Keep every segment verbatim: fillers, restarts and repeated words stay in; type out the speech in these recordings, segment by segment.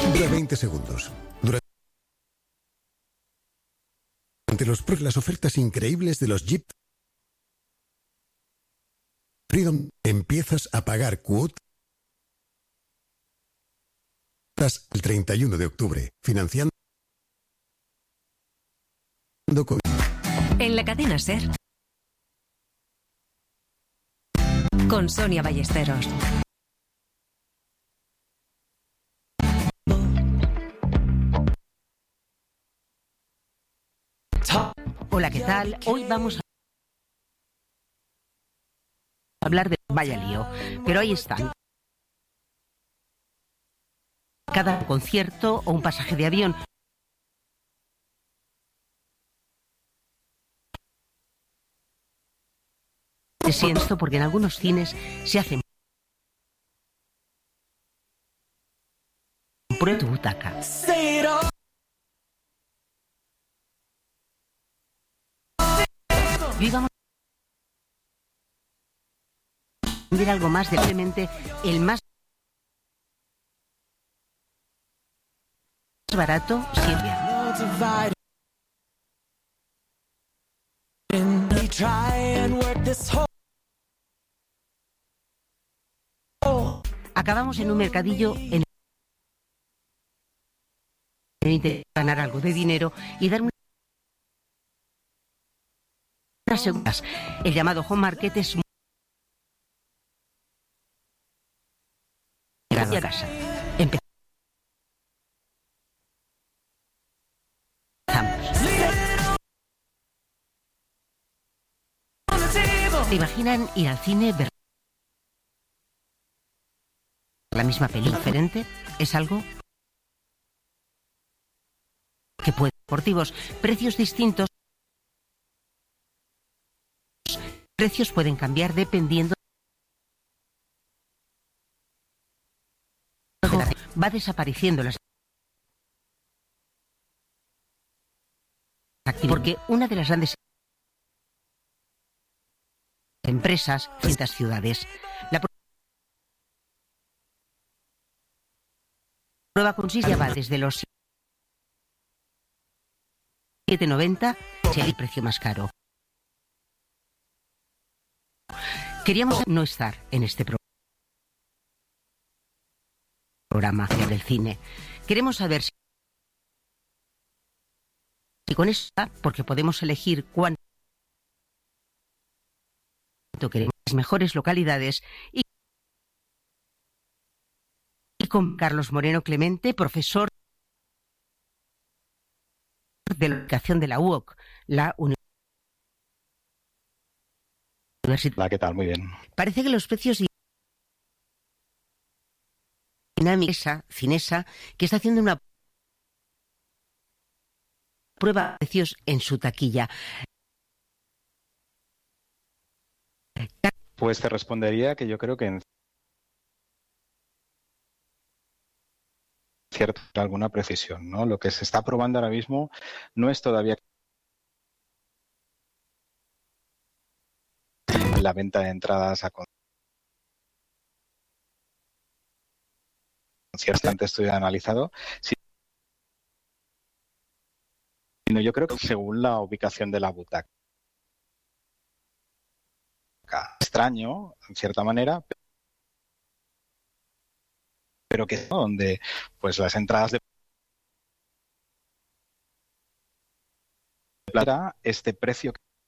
Dura veinte segundos. Durante los pros, las ofertas increíbles de los Jeep Freedom, empiezas a pagar cuotas el treinta y uno de octubre, financiando con... En la cadena SER, con Sonia Ballesteros. Hola, ¿qué tal? Hoy vamos a hablar de vaya lío, pero ahí están. Cada concierto o un pasaje de avión. Siento porque en algunos cines se hacen prueba tu butaca. Y hoy vamos a ver algo más de simplemente el más barato siempre. Acabamos en un mercadillo en el intentar ganar algo de dinero y dar unas segundas. El llamado home market es muy llegado a casa. Empezamos. ¿Se imaginan ir al cine, ver la misma película diferente? Es algo que puede deportivos, precios distintos. Precios pueden cambiar dependiendo de la... Va desapareciendo las actividades porque una de las grandes empresas en distintas ciudades. La prueba consiste ya va desde los siete noventa, si el precio más caro. Queríamos no estar en este programa del cine. Queremos saber si con eso, porque podemos elegir cuánto queremos, las mejores localidades, y, y con Carlos Moreno Clemente, profesor de la educación de la U O C, la Universidad. Hola, ¿qué tal? Muy bien. Parece que los precios dinámica Cinesa, que está haciendo una prueba de precios en su taquilla. Pues te respondería que yo creo que en cierta alguna precisión, ¿no? Lo que se está probando ahora mismo no es todavía la venta de entradas a conciertos, bastante estudiado y analizado, sino yo creo que según la ubicación de la butaca. Extraño, en cierta manera, pero que ¿no? donde pues las entradas de plata, este precio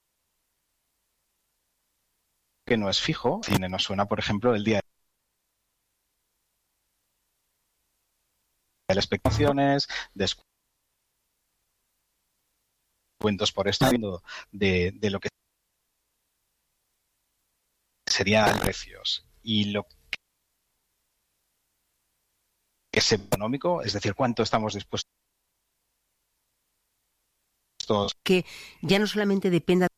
que no es fijo, cine nos suena, por ejemplo, el día de las expectaciones, descuentos por esto, de, de lo que serían precios y lo que es económico, es decir, cuánto estamos dispuestos. Que ya no solamente dependa